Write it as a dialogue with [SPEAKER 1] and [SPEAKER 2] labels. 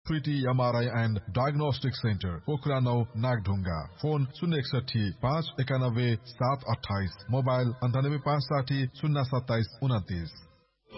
[SPEAKER 1] Preeti MRI and diagnostic centre Pokhara 9 Nagdhunga phone 061 591 728 mobile 98 560 027 29